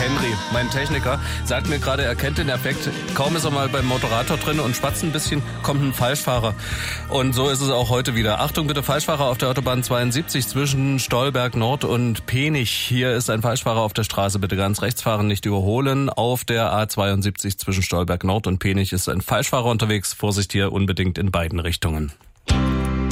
Henry, mein Techniker, sagt mir gerade, er kennt den Effekt. Kaum ist er mal beim Moderator drin und schwatzt ein bisschen, kommt ein Falschfahrer. Und so ist es auch heute wieder. Achtung bitte, Falschfahrer auf der Autobahn 72 zwischen Stolberg Nord und Penich. Hier ist ein Falschfahrer auf der Straße. Bitte ganz rechts fahren, nicht überholen. Auf der A72 zwischen Stolberg Nord und Penich ist ein Falschfahrer unterwegs. Vorsicht hier unbedingt in beiden Richtungen.